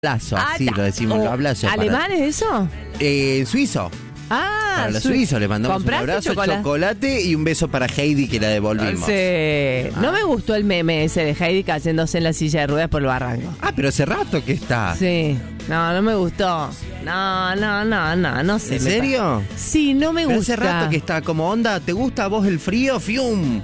Abrazo, así lo decimos, lo abrazo. ¿Alemán es eso? Suizo. Ah, para los suizos le mandamos un abrazo, chocolate y un beso para Heidi que la devolvimos. Sí. No me gustó el meme ese de Heidi cayéndose en la silla de ruedas por el barranco. Ah, pero hace rato que está. Sí. No me gustó. No sé. ¿En serio? Sí, no me gusta. Hace rato que está como onda, ¿te gusta a vos el frío? ¡Fium!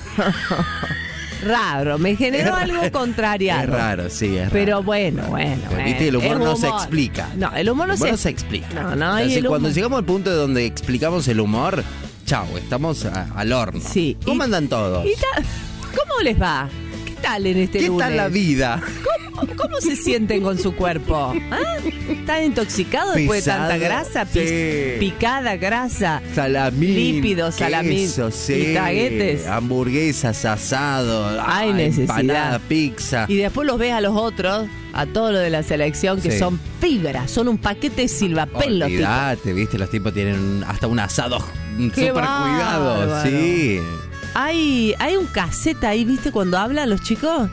Raro, me generó algo contrariado. Es raro, sí, es raro. Pero bueno. Viste, el humor no se explica. No, el humor no se explica. No, entonces, cuando llegamos al punto de donde explicamos el humor, chao, estamos al horno. Sí. ¿Cómo andan todos? ¿Cómo les va? ¿Qué tal en este lunes? ¿Qué tal la vida? ¿Cómo se sienten con su cuerpo? ¿Ah? ¿Están intoxicados después de tanta grasa? Sí. Picada, grasa. Salamín. Lípidos, salamín. Queso, sí. Y taguetes. Hamburguesas, asado. Hay necesidad. Empanada, pizza. Y después los ves a los otros, a todos los de la selección, que son fibras. Son un paquete de silvapel los tipos. Olvídate, viste, los tipos tienen hasta un asado súper cuidado. Sí. Hay un cassette ahí, ¿viste? Cuando hablan los chicos.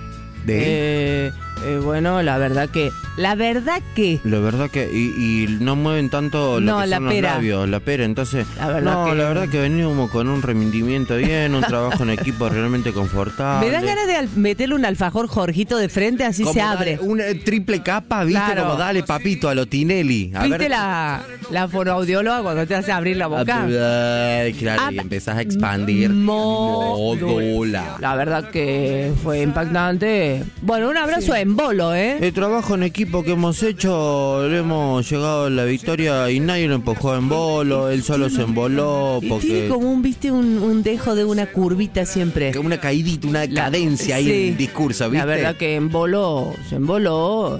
Bueno, la verdad que... La verdad que y no mueven tanto lo que son los labios, la pera, entonces... La verdad que venimos con un rendimiento bien, un trabajo en equipo realmente confortable. Me dan ganas de meterle un alfajor Jorgito de frente, así como se abre. Una triple capa, ¿viste? Claro. Como dale papito a lo Tinelli. ¿Viste la fonoaudióloga cuando te hace abrir la boca? Claro, y empezás a expandir. Módula. La verdad que fue impactante. Bueno, un abrazo en bolo, El trabajo en equipo que hemos hecho, le hemos llegado a la victoria y nadie lo empujó en bolo, él solo se emboló. Porque tiene como un dejo de una curvita siempre. Una caidita, una cadencia ahí en el discurso, ¿viste? La verdad que se emboló,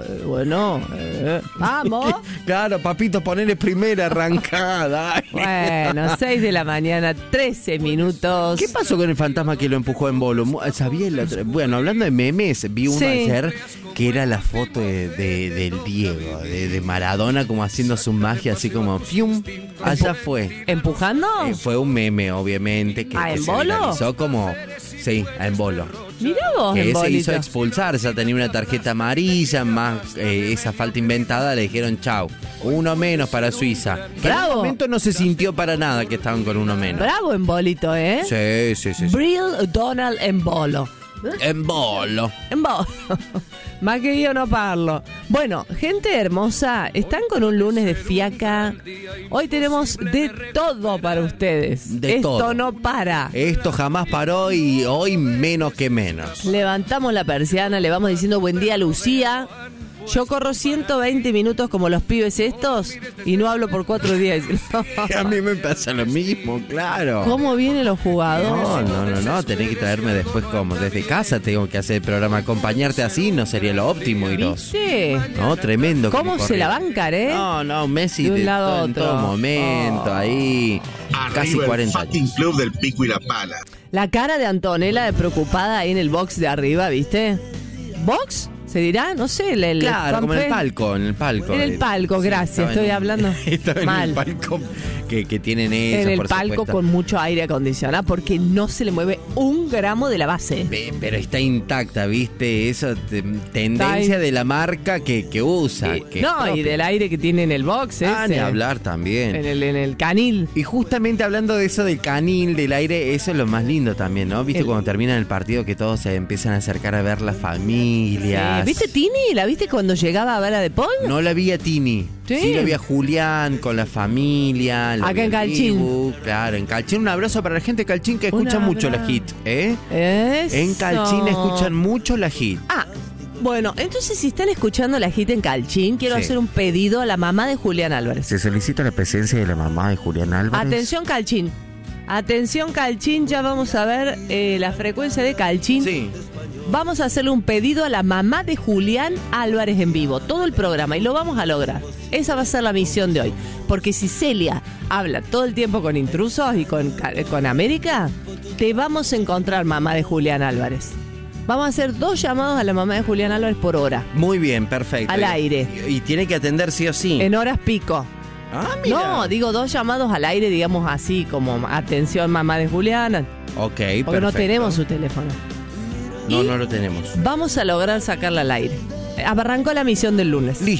vamos. Claro, papito, ponele primera arrancada. Bueno, 6 de la mañana, 13 minutos. ¿Qué pasó con el fantasma que lo empujó en bolo? ¿Sabía Bueno, hablando de memes, vi uno ayer que era la foto del Diego, de Maradona como haciendo su magia, así como ¡fium! Allá fue. ¿Empujando? Fue un meme, obviamente, que ¿En se bolo? viralizó como... Sí, en bolo. Mirá vos, que en se bolito. hizo expulsar, ya tenía una tarjeta amarilla, más esa falta inventada, le dijeron chau. Uno menos para Suiza. Bravo. En un momento no se sintió para nada que estaban con uno menos. Bravo en bolito, Sí. Brill Donald en bolo. En bolo. Más que yo no parlo. Bueno, gente hermosa, están con un lunes de fiaca. Hoy tenemos de todo para ustedes. Esto no para. Esto jamás paró y hoy menos que menos. Levantamos la persiana, le vamos diciendo buen día, Lucía. Yo corro 120 minutos como los pibes estos y no hablo por 4 días. A mí me pasa lo mismo, claro. ¿Cómo vienen los jugadores? No, tenés que traerme después como desde casa tengo que hacer el programa. Acompañarte así no sería lo óptimo, Iros. ¿Viste? No, tremendo. ¿Cómo se la bancan, No, Messi de un lado a en otro. todo momento, ahí. Casi 40 años. Club del Pico y la Pala. La cara de Antonella de preocupada ahí en el box de arriba, ¿viste? ¿Box? ¿Se dirá? No sé. Claro, como en el palco. En el palco, gracias. Estoy hablando mal. En el palco que tienen eso, en el por palco supuesto. con mucho aire acondicionado porque no se le mueve un gramo de la base. Pero está intacta, ¿viste? Eso tendencia de la marca que usa. Y del aire que tiene en el box. Ni hablar también. En el canil. Y justamente hablando de eso del canil, del aire, eso es lo más lindo también, ¿no? ¿Viste cuando termina el partido que todos se empiezan a acercar a ver la familia? ¿Viste Tini? ¿La viste cuando llegaba a ver a De Paul? No la vi a Tini. Sí la vi a Julián con la familia. Acá en Calchín. Claro, en Calchín. Un abrazo para la gente de Calchín que escucha mucho la hit. En Calchín escuchan mucho la hit. Bueno, entonces si están escuchando la hit en Calchín, quiero hacer un pedido a la mamá de Julián Álvarez. Se solicita la presencia de la mamá de Julián Álvarez. Atención Calchín, ya vamos a ver la frecuencia de Calchín. Sí. Vamos a hacerle un pedido a la mamá de Julián Álvarez en vivo, todo el programa, y lo vamos a lograr. Esa va a ser la misión de hoy. Porque si Celia habla todo el tiempo con intrusos y con América, te vamos a encontrar, mamá de Julián Álvarez. Vamos a hacer 2 llamados a la mamá de Julián Álvarez por hora. Muy bien, perfecto. Al aire. Y tiene que atender sí o sí. En horas pico. Mira. No, digo 2 llamados al aire, digamos así, como atención mamá de Julián. Ok, porque perfecto. no tenemos su teléfono. No lo tenemos. Vamos a lograr sacarla al aire. Arrancó la misión del lunes. Listo.